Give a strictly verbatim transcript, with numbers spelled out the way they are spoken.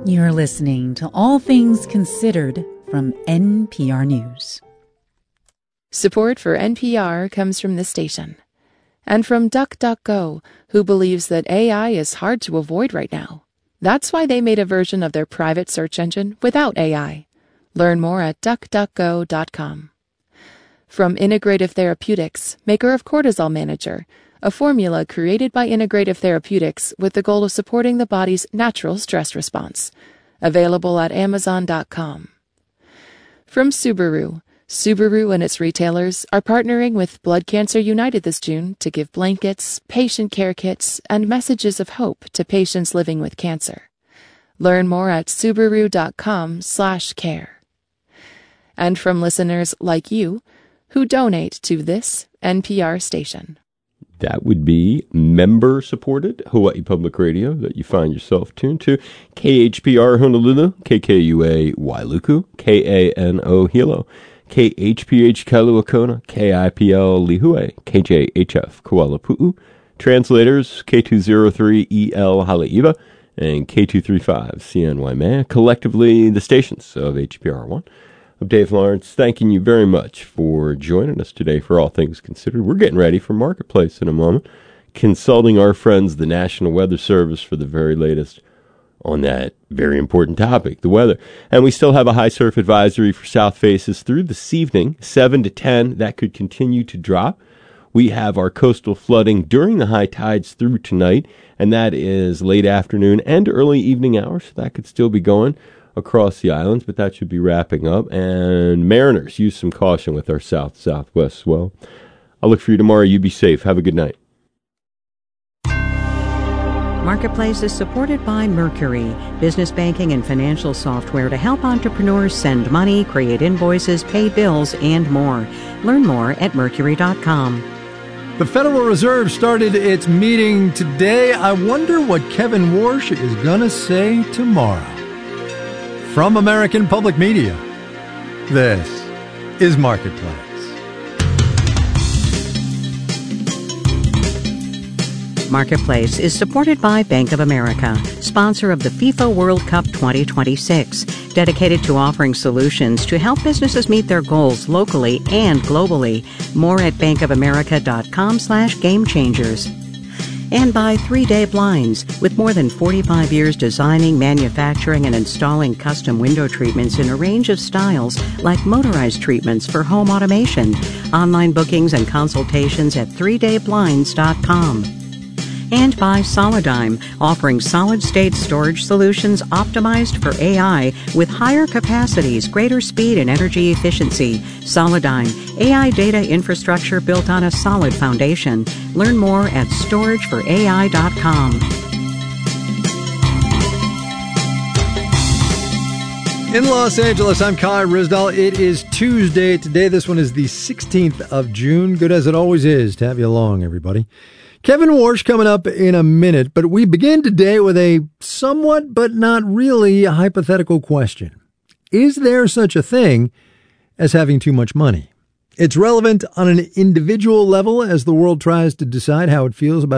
You're listening to All Things Considered from N P R News. Support for N P R comes from this station. And from DuckDuckGo, who believes that A I is hard to avoid right now. That's why they made a version of their private search engine without A I. Learn more at duck duck go dot com. From Integrative Therapeutics, maker of Cortisol Manager, a formula created by Integrative Therapeutics with the goal of supporting the body's natural stress response. Available at amazon dot com. From Subaru, Subaru and its retailers are partnering with Blood Cancer United this June to give blankets, patient care kits, and messages of hope to patients living with cancer. Learn more at subaru dot com slash care. And from listeners like you who donate to this N P R station. That would be member-supported Hawaii Public Radio that you find yourself tuned to. K H P R Honolulu, K K U A Wailuku, K A N O Hilo, K H P H Kaluakona, K I P L Lihue, K J H F Kuala Pu'u. Translators, K two oh three E L Haleiwa, and K two thirty-five C N Y Mea. Collectively, the stations of H P R one. I'm Dave Lawrence, thanking you very much for joining us today for All Things Considered. We're getting ready for Marketplace in a moment, consulting our friends, the National Weather Service, for the very latest on that very important topic, the weather. And we still have a high surf advisory for South Faces through this evening, seven to ten. That could continue to drop. We have our coastal flooding during the high tides through tonight, and that is late afternoon and early evening hours. So that could still be going across the islands, but that should be wrapping up. And mariners, use some caution with our south-southwest swell. I'll look for you tomorrow. You be safe. Have a good night. Marketplace is supported by Mercury, business banking and financial software to help entrepreneurs send money, create invoices, pay bills, and more. Learn more at mercury dot com. The Federal Reserve started its meeting today. I wonder what Kevin Warsh is going to say tomorrow. From American Public Media, this is Marketplace. Marketplace is supported by Bank of America, sponsor of the FIFA World Cup twenty twenty-six, dedicated to offering solutions to help businesses meet their goals locally and globally. More at bankofamerica dot com slash game changers. And by three day Blinds, with more than forty-five years designing, manufacturing, and installing custom window treatments in a range of styles like motorized treatments for home automation. Online bookings and consultations at three day blinds dot com. And by Solidigm, offering solid-state storage solutions optimized for A I with higher capacities, greater speed, and energy efficiency. Solidigm, A I data infrastructure built on a solid foundation. Learn more at storage for A I dot com. In Los Angeles, I'm Kai Ryssdal. It is Tuesday today. This one is the sixteenth of June. Good as it always is to have you along, everybody. Kevin Warsh coming up in a minute, but we begin today with a somewhat but not really hypothetical question. Is there such a thing as having too much money? It's relevant on an individual level as the world tries to decide how it feels about